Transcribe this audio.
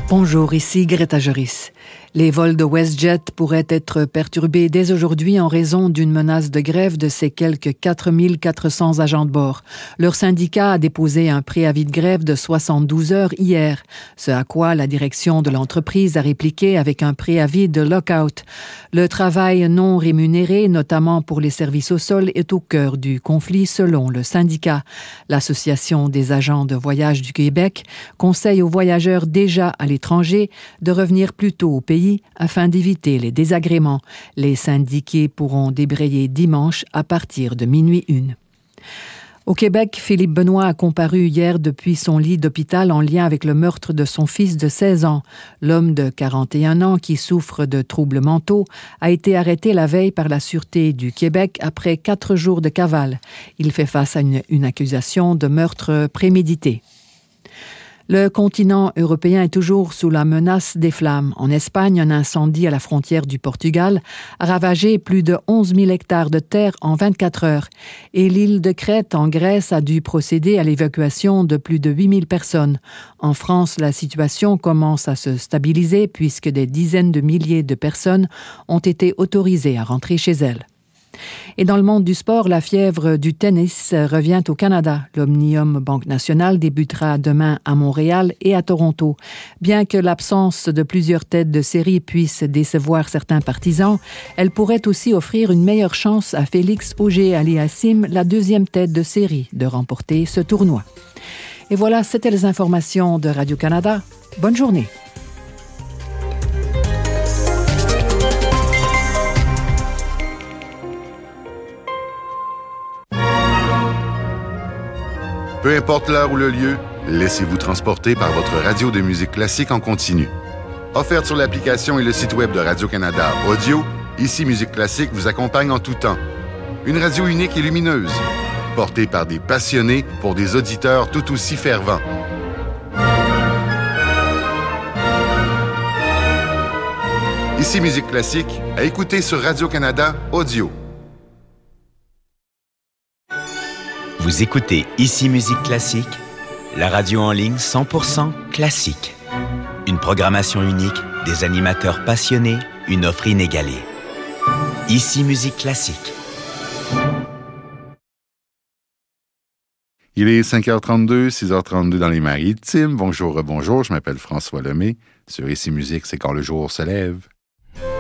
Bonjour, ici Greta Joris. Les vols de WestJet pourraient être perturbés dès aujourd'hui en raison d'une menace de grève de ses quelques 4400 agents de bord. Leur syndicat a déposé un préavis de grève de 72 heures hier, ce à quoi la direction de l'entreprise a répliqué avec un préavis de lockout. Le travail non rémunéré, notamment pour les services au sol, est au cœur du conflit selon le syndicat. L'Association des agents de voyage du Québec conseille aux voyageurs déjà à l'étranger de revenir plus tôt au pays afin d'éviter les désagréments. Les syndiqués pourront débrayer dimanche à partir de minuit 1. Au Québec, Philippe Benoît a comparu hier depuis son lit d'hôpital en lien avec le meurtre de son fils de 16 ans. L'homme de 41 ans qui souffre de troubles mentaux a été arrêté la veille par la Sûreté du Québec après 4 jours de cavale. Il fait face à une accusation de meurtre prémédité. Le continent européen est toujours sous la menace des flammes. En Espagne, un incendie à la frontière du Portugal a ravagé plus de 11 000 hectares de terre en 24 heures. Et l'île de Crète, en Grèce, a dû procéder à l'évacuation de plus de 8 000 personnes. En France, la situation commence à se stabiliser puisque des dizaines de milliers de personnes ont été autorisées à rentrer chez elles. Et dans le monde du sport, la fièvre du tennis revient au Canada. L'Omnium Banque Nationale débutera demain à Montréal et à Toronto. Bien que l'absence de plusieurs têtes de série puisse décevoir certains partisans, elle pourrait aussi offrir une meilleure chance à Félix Auger-Aliassime, la deuxième tête de série, de remporter ce tournoi. Et voilà, c'était les informations de Radio-Canada. Bonne journée. Peu importe l'heure ou le lieu, laissez-vous transporter par votre radio de musique classique en continu. Offerte sur l'application et le site web de Radio-Canada Audio, Ici Musique Classique vous accompagne en tout temps. Une radio unique et lumineuse, portée par des passionnés pour des auditeurs tout aussi fervents. Ici Musique Classique, à écouter sur Radio-Canada Audio. Vous écoutez Ici Musique Classique, la radio en ligne 100% classique. Une programmation unique, des animateurs passionnés, une offre inégalée. Ici Musique Classique. Il est 5h32, 6h32 dans les Maritimes. Bonjour, bonjour, je m'appelle François Lemay. Sur Ici Musique, c'est quand le jour se lève.